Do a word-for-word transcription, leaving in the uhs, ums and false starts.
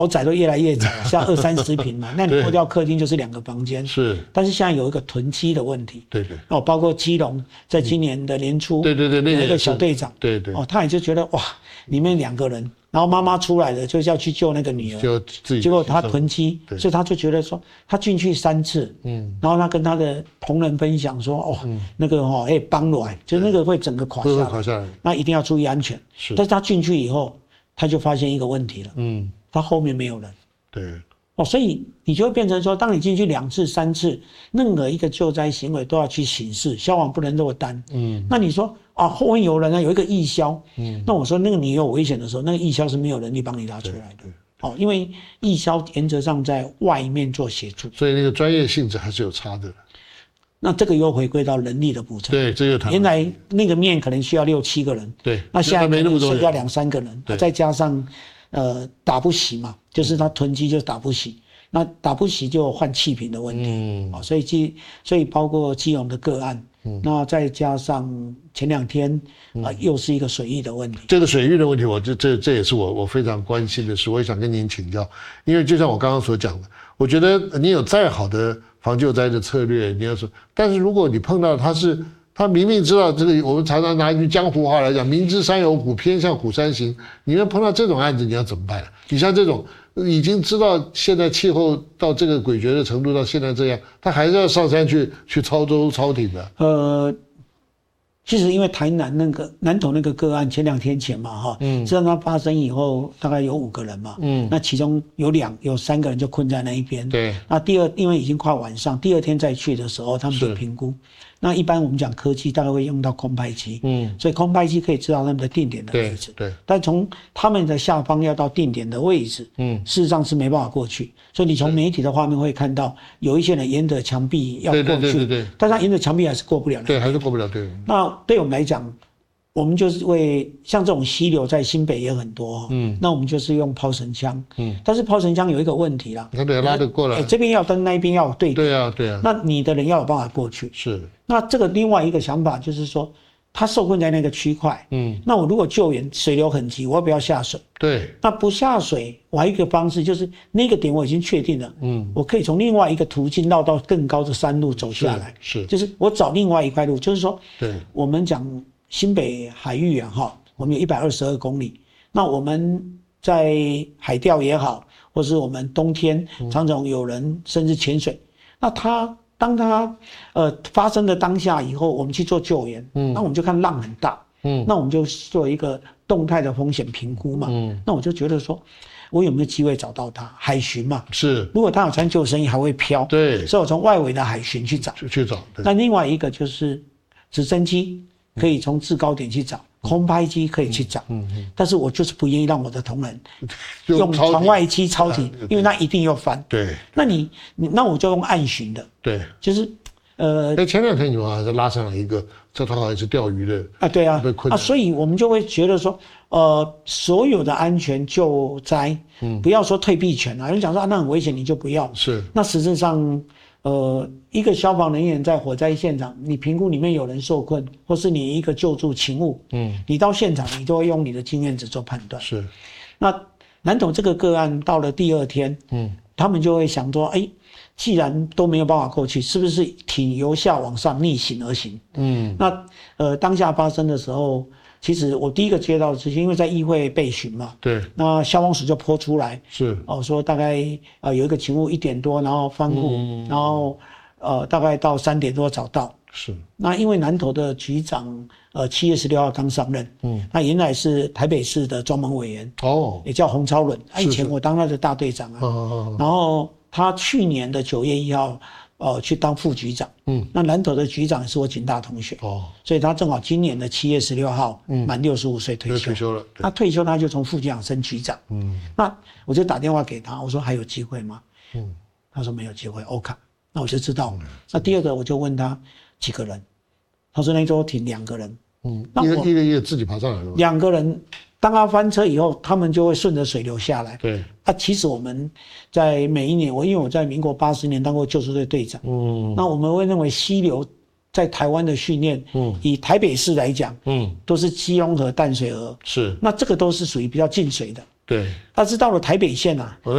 豪宅都越来越窄，像二三十坪嘛，那你破掉客厅就是两个房间。是，但是现在有一个囤积的问题。对对。哦，包括基隆在今年的年初，对对对，那个小队长，对对。哦，他也就觉得哇，里面两个人。然后妈妈出来了，就是要去救那个女儿，就自己结果他囤积，所以他就觉得说，他进去三次，嗯，然后他跟他的同仁分享说，哦，嗯、那个哦，哎，帮软，就那个会整个垮下来，垮下来，那一定要注意安全。是，但是他进去以后，他就发现一个问题了，嗯，他后面没有人，对，哦，所以你就会变成说，当你进去两次、三次，任何一个救灾行为都要去请示，消防不能落单，嗯，那你说。啊，后面有人呢，有一个义消，嗯，那我说那个你有危险的时候，那个义消是没有能力帮你拉出来的，哦，因为义消原则上在外面做协助，所以那个专业性质还是有差的。那这个又回归到人力的补充，对，这个原来那个面可能需要六七个人，对，那现在可能剩下两三个人，再加上呃打不洗嘛，就是他囤积就打不洗。那打不洗就换气瓶的问题，嗯，哦，所以基所以包括基隆的个案，嗯，那再加上前两天啊、呃，又是一个水域的问题。这个水域的问题，我这这这也是我我非常关心的事，我也想跟您请教，因为就像我刚刚所讲的，我觉得你有再好的防救灾的策略，你要说，但是如果你碰到他是他明明知道这个，我们常常拿一句江湖话来讲，明知山有虎，偏向虎山行。你要碰到这种案子，你要怎么办？你像这种。已经知道现在气候到这个诡谲的程度，到现在这样，他还是要上山去去操舟操艇的。呃，其实因为台南那个南投那个个案，前两天前嘛，哈，嗯，知道它发生以后，大概有五个人嘛，嗯，那其中有两有三个人就困在那一边。对，那第二因为已经快晚上，第二天再去的时候，他们就评估。那一般我们讲科技大概会用到空拍机，嗯，所以空拍机可以知道他们的定点的位置，对，对，但从他们的下方要到定点的位置，嗯，事实上是没办法过去，所以你从媒体的画面会看到有一些人沿着墙壁要过去，对对对对对，但他沿着墙壁还是过不了，对，还是过不了，对。那对我们来讲，我们就是为像这种溪流在新北也很多，嗯，那我们就是用抛绳枪，嗯，但是抛绳枪有一个问题啦，它得拉得过来，欸，这边要登，那一边要对，对啊对啊，那你的人要有办法过去，是。那这个另外一个想法就是说，他受困在那个区块，嗯，那我如果救援水流很急，我要不要下水？对，那不下水，我还有一个方式就是那个点我已经确定了，嗯，我可以从另外一个途径绕到更高的山路走下来，是，是就是我找另外一块路，就是说，对，我们讲新北海域啊，哈，我们有一百二十二公里，那我们在海钓也好，或是我们冬天常常有人甚至潜水，那他。当它呃发生的当下以后，我们去做救援，嗯，那我们就看浪很大，嗯，那我们就做一个动态的风险评估嘛，嗯，那我就觉得说，我有没有机会找到它？海巡嘛，是，如果它有穿救生衣还会飘，对，所以我从外围的海巡去找，去去找。那另外一个就是直升机可以从制高点去找。空拍机可以去找，嗯嗯，但是我就是不愿意让我的同仁用船外机超艇，因为那一定要翻。对，那你你那我就用岸巡的，对，就是呃，在前两天你们还是拉上来一个，这他好像是钓鱼的啊，对啊，啊，所以我们就会觉得说，呃，所有的安全救灾，嗯，不要说退避权啊，有人讲说啊那很危险，你就不要，是，那实质上。呃，一个消防人员在火灾现场，你评估里面有人受困，或是你一个救助勤务，嗯，你到现场，你都会用你的经验值做判断。是，那南投这个个案到了第二天，嗯，他们就会想说，哎，既然都没有办法过去，是不是艇由下往上逆行而行？嗯，那呃当下发生的时候。其实我第一个接到的是因为在议会备询嘛，对，那消防署就泼出来，是哦，说大概呃有一个勤务一点多，然后翻覆，嗯、然后呃大概到三点多找到，是。那因为南投的局长呃七月十六号刚上任，嗯，那原来是台北市的专门委员，哦，也叫洪超伦，他以前我当他的大队长啊，哦，然后他去年的九月一号。呃，去当副局长，嗯，那南投的局长是我警大同学，哦，所以他正好今年的七月十六号，嗯，满六十五岁退休，退休了，他退休他就从副局长升局长，嗯，那我就打电话给他，我说还有机会吗？嗯，他说没有机会 ，OK， 那我就知道。嗯、那第二个我就问他几个人，他说那周挺两个人，嗯，那我一个一个自己爬上来了，两个人。当他翻车以后，他们就会顺着水流下来。对，啊，其实我们在每一年，我因为我在民国八十年当过救助队队长，嗯，那我们会认为溪流在台湾的训练，嗯，以台北市来讲，嗯，都是基隆河、淡水河，是，那这个都是属于比较近水的。对，但是到了台北县啊。